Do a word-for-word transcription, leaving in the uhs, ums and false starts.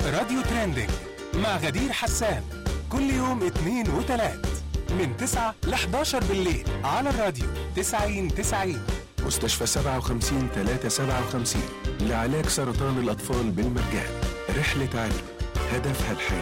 راديو ترندنج مع غدير حسان كل يوم اثنين وثلاث من تسعة ل حداشر بالليل على الراديو تسعين تسعين. مستشفى سبعة وخمسين ثلاثة سبعة وخمسين لعلاج سرطان الأطفال بالمجان. رحلة علم هدفها الحياة.